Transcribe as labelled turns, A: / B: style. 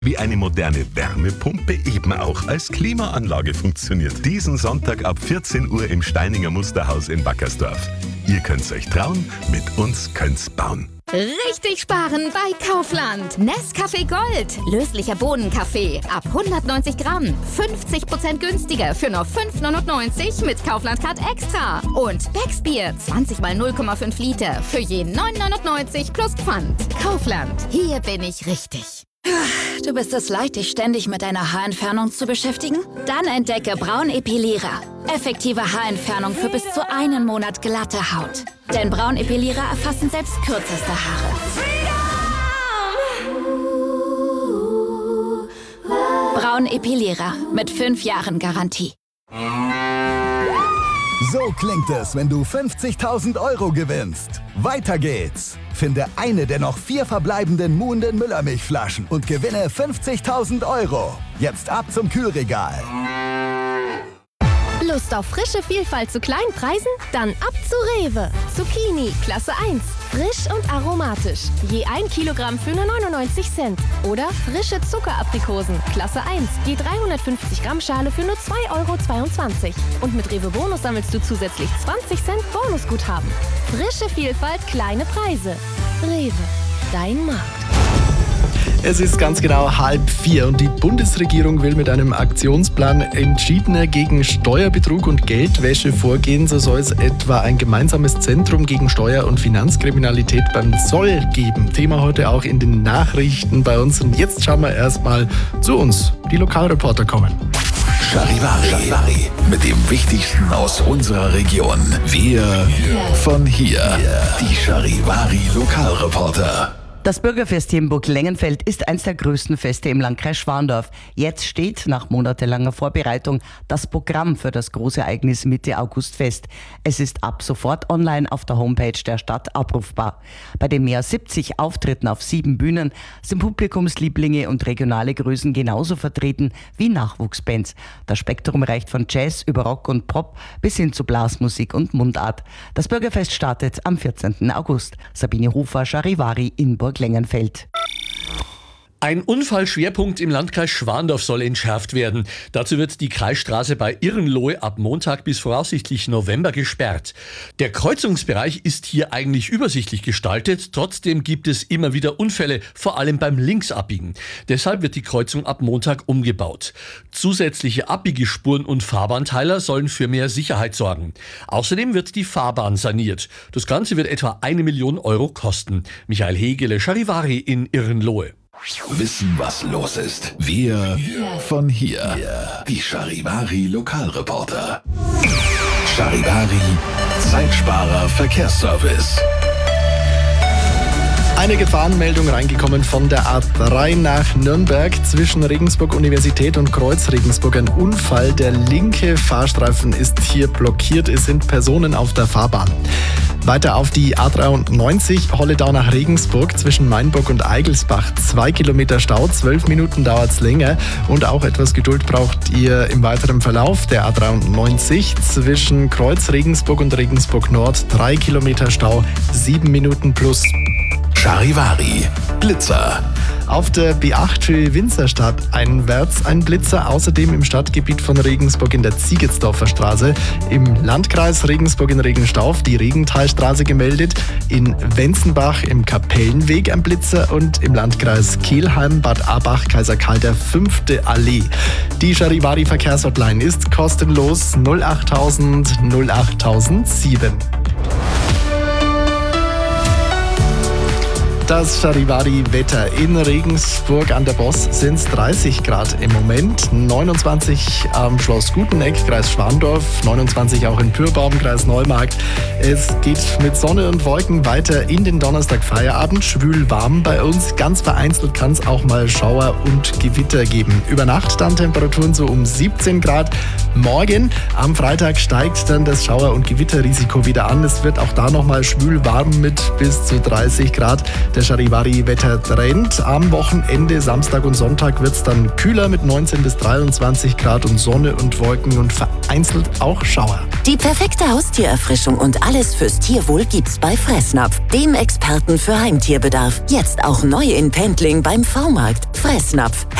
A: Wie eine moderne Wärmepumpe eben auch als Klimaanlage funktioniert. Diesen Sonntag ab 14 Uhr im Steininger Musterhaus in Wackersdorf. Ihr könnt's euch trauen, mit uns könnt's bauen.
B: Richtig sparen bei Kaufland. Nescafé Gold. Löslicher Bohnenkaffee. Ab 190 Gramm. 50% günstiger für nur 5,99 mit Kaufland-Card Extra. Und Becksbier. 20 mal 0,5 Liter. Für je 9,99 plus Pfand. Kaufland. Hier bin ich richtig.
C: Du bist es leid, dich ständig mit deiner Haarentfernung zu beschäftigen? Dann entdecke Braunepilierer. Effektive Haarentfernung für bis zu 1 Monat glatte Haut. Denn Braunepilierer erfassen selbst kürzeste Haare. Braunepilierer mit 5 Jahren Garantie.
D: So klingt es, wenn du 50.000 € gewinnst. Weiter geht's. Finde eine der noch 4 verbleibenden Muhnden Müllermilchflaschen und gewinne 50.000 €. Jetzt ab zum Kühlregal.
E: Lust auf frische Vielfalt zu kleinen Preisen? Dann ab zu Rewe. Zucchini, Klasse 1. Frisch und aromatisch. Je 1 Kilogramm für nur 99 Cent. Oder frische Zuckeraprikosen, Klasse 1. Je 350 Gramm Schale für nur 2,22 €. Und mit Rewe Bonus sammelst du zusätzlich 20 Cent Bonusguthaben. Frische Vielfalt, kleine Preise. Rewe, dein Markt.
F: Es ist ganz genau 3:30 und die Bundesregierung will mit einem Aktionsplan entschiedener gegen Steuerbetrug und Geldwäsche vorgehen. So soll es etwa ein gemeinsames Zentrum gegen Steuer- und Finanzkriminalität beim Zoll geben. Thema heute auch in den Nachrichten bei uns. Und jetzt schauen wir erstmal zu uns. Die Lokalreporter kommen.
G: Charivari. Mit dem Wichtigsten aus unserer Region. Wir von hier. Die Charivari Lokalreporter.
H: Das Bürgerfest hier in Burglengenfeld ist eines der größten Feste im Landkreis Schwandorf. Jetzt steht nach monatelanger Vorbereitung das Programm für das große Ereignis Mitte August fest. Es ist ab sofort online auf der Homepage der Stadt abrufbar. Bei den mehr als 70 Auftritten auf 7 Bühnen sind Publikumslieblinge und regionale Größen genauso vertreten wie Nachwuchsbands. Das Spektrum reicht von Jazz über Rock und Pop bis hin zu Blasmusik und Mundart. Das Bürgerfest startet am 14. August. Sabine Hofer, Charivari in Burglengenfeld.
I: Ein Unfallschwerpunkt im Landkreis Schwandorf soll entschärft werden. Dazu wird die Kreisstraße bei Irrenlohe ab Montag bis voraussichtlich November gesperrt. Der Kreuzungsbereich ist hier eigentlich übersichtlich gestaltet. Trotzdem gibt es immer wieder Unfälle, vor allem beim Linksabbiegen. Deshalb wird die Kreuzung ab Montag umgebaut. Zusätzliche Abbiegespuren und Fahrbahnteiler sollen für mehr Sicherheit sorgen. Außerdem wird die Fahrbahn saniert. Das Ganze wird etwa 1 Million € kosten. Michael Hegele, Charivari in Irrenlohe.
G: Wissen, was los ist. Wir von hier. Die Charivari Lokalreporter. Charivari Zeitsparer Verkehrsservice.
F: Eine Gefahrenmeldung reingekommen von der A3 nach Nürnberg zwischen Regensburg Universität und Kreuz Regensburg. Ein Unfall. Der linke Fahrstreifen ist hier blockiert. Es sind Personen auf der Fahrbahn. Weiter auf die A93 Holledau nach Regensburg zwischen Mainburg und Eigelsbach. 2 Kilometer Stau, 12 Minuten dauert es länger. Und auch etwas Geduld braucht ihr im weiteren Verlauf der A93 zwischen Kreuz Regensburg und Regensburg Nord. 3 Kilometer Stau, 7 Minuten plus.
G: Charivari Blitzer.
F: Auf der B8 für Winzerstadt einwärts ein Blitzer, außerdem im Stadtgebiet von Regensburg in der Ziegetsdorfer Straße. Im Landkreis Regensburg in Regenstauf die Regenthalstraße gemeldet. In Wenzenbach im Kapellenweg ein Blitzer und im Landkreis Kelheim, Bad Abach, Kaiser Karl der 5. Allee. Die Charivari Verkehrshotline ist kostenlos 08000 08007. Das Charivari-Wetter in Regensburg an der Boss sind es 30 Grad im Moment, 29 am Schloss Guteneck, Kreis Schwandorf, 29 auch in Pyrbaum, Kreis Neumarkt. Es geht mit Sonne und Wolken weiter in den Donnerstag-Feierabend, schwül warm bei uns, ganz vereinzelt kann es auch mal Schauer und Gewitter geben. Über Nacht dann Temperaturen so um 17 Grad. Morgen am Freitag steigt dann das Schauer- und Gewitterrisiko wieder an. Es wird auch da nochmal schwül warm mit bis zu 30 Grad. Der der Charivari-Wettertrend. Am Wochenende, Samstag und Sonntag, wird es dann kühler mit 19 bis 23 Grad und Sonne und Wolken und vereinzelt auch Schauer.
J: Die perfekte Haustiererfrischung und alles fürs Tierwohl gibt's bei Fressnapf, dem Experten für Heimtierbedarf. Jetzt auch neu in Pendling beim V-Markt. Fressnapf.